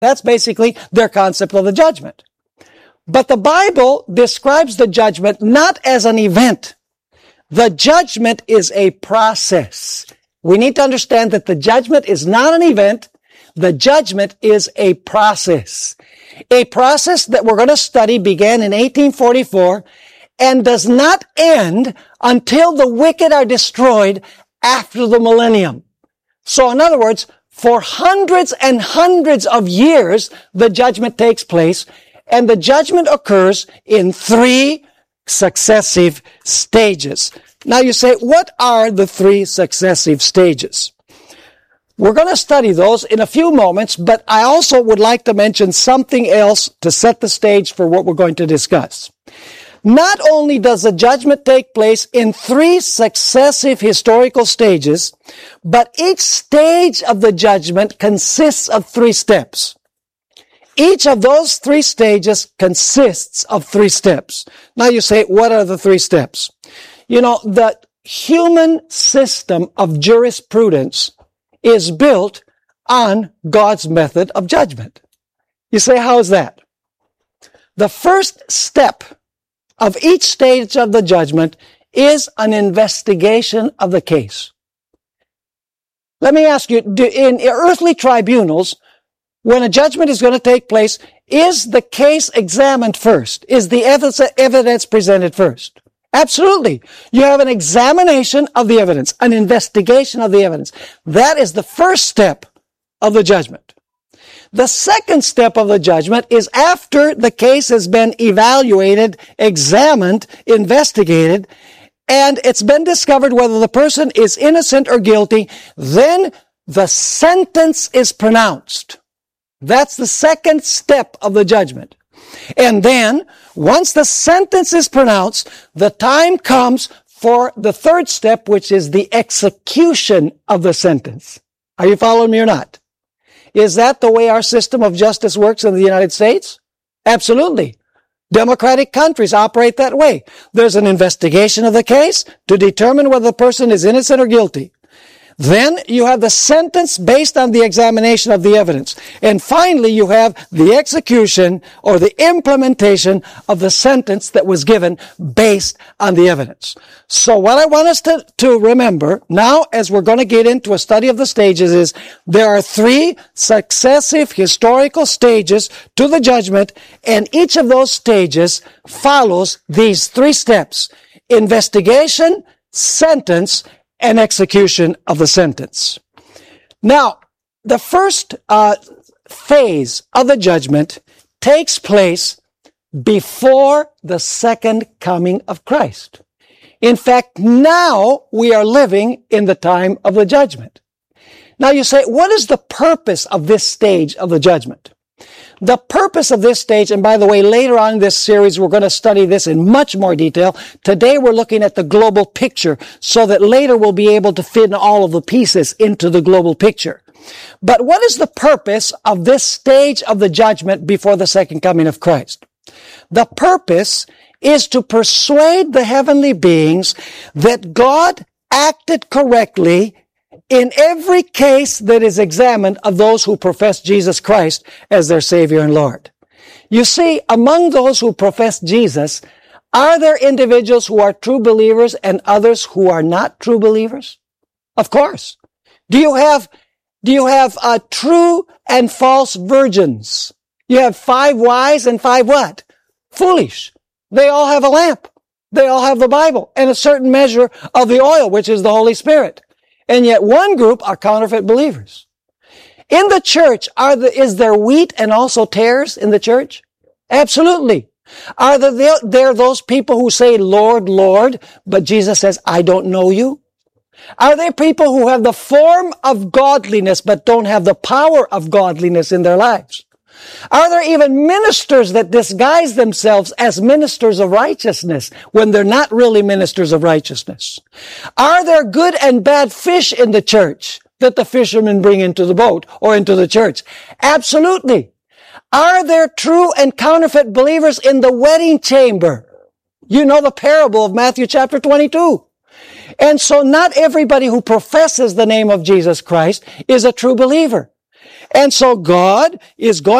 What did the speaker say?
That's basically their concept of the judgment. But the Bible describes the judgment not as an event. The judgment is a process. We need to understand that the judgment is not an event. The judgment is a process. A process that we're going to study began in 1844 and does not end until the wicked are destroyed after the millennium. So in other words, for hundreds and hundreds of years, the judgment takes place, and the judgment occurs in 3 successive stages. Now you say, what are the 3 successive stages? We're going to study those in a few moments, but I also would like to mention something else to set the stage for what we're going to discuss. Not only does the judgment take place in 3 successive historical stages, but each stage of the judgment consists of 3 steps. Each of those 3 stages consists of 3 steps. Now you say, what are the 3 steps? You know, the human system of jurisprudence is built on God's method of judgment. You say, how is that? The first step of each stage of the judgment is an investigation of the case. Let me ask you, in earthly tribunals, when a judgment is going to take place, is the case examined first? Is the evidence presented first? Absolutely. You have an examination of the evidence, an investigation of the evidence. That is the first step of the judgment. The second step of the judgment is after the case has been evaluated, examined, investigated, and it's been discovered whether the person is innocent or guilty, then the sentence is pronounced. That's the second step of the judgment. And then, once the sentence is pronounced, the time comes for the third step, which is the execution of the sentence. Are you following me or not? Is that the way our system of justice works in the United States? Absolutely. Democratic countries operate that way. There's an investigation of the case to determine whether the person is innocent or guilty. Then you have the sentence based on the examination of the evidence. And finally, you have the execution or the implementation of the sentence that was given based on the evidence. So what I want us to remember now, as we're going to get into a study of the stages, is there are 3 successive historical stages to the judgment, and each of those stages follows these 3 steps: investigation, sentence, and execution of the sentence. Now, the first phase of the judgment takes place before the second coming of Christ. In fact, now we are living in the time of the judgment. Now you say, what is the purpose of this stage of the judgment? The purpose of this stage, and by the way, later on in this series, we're going to study this in much more detail. Today, we're looking at the global picture so that later we'll be able to fit in all of the pieces into the global picture. But what is the purpose of this stage of the judgment before the second coming of Christ? The purpose is to persuade the heavenly beings that God acted correctly in every case that is examined of those who profess Jesus Christ as their Savior and Lord. You see, among those who profess Jesus, are there individuals who are true believers and others who are not true believers? Of course. Do you have true and false virgins? You have 5 wise and 5 what? Foolish. They all have a lamp. They all have the Bible and a certain measure of the oil, which is the Holy Spirit. And yet one group are counterfeit believers. In the church, is there wheat and also tares in the church? Absolutely. Are there those people who say, Lord, Lord, but Jesus says, I don't know you? Are there people who have the form of godliness but don't have the power of godliness in their lives? Are there even ministers that disguise themselves as ministers of righteousness when they're not really ministers of righteousness? Are there good and bad fish in the church that the fishermen bring into the boat or into the church? Absolutely. Are there true and counterfeit believers in the wedding chamber? You know the parable of Matthew chapter 22. And so not everybody who professes the name of Jesus Christ is a true believer. And so God is going